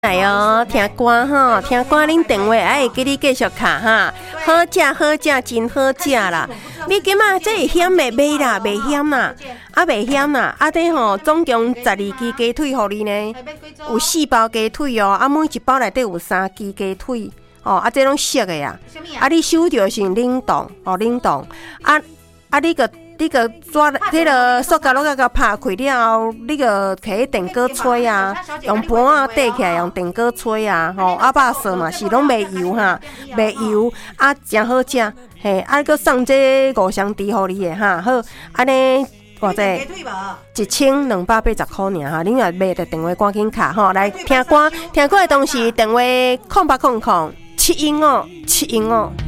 来哦，听歌哈，听歌恁电话会记你继续卡哈，好食好食真好食啦！你今仔这会险袂买啦，袂险啦，袂险啦，这吼总共12支鸡腿互你呢，有4包鸡腿哦，每一包内底有3支鸡腿哦，这拢熟的呀，你收着是冷冻哦，冷冻你个抓迄个塑胶袋甲拍开了后，你个摕电锅吹啊，用盘啊缀起来，用电锅吹啊，吼肉丝嘛是拢袂油哈，袂油真好食，嘿，搁送这5香猪互你的哈，好，安尼偌济1280块尔哈，恁若买着电话赶紧卡吼，来听歌的同时电话0800 715 715。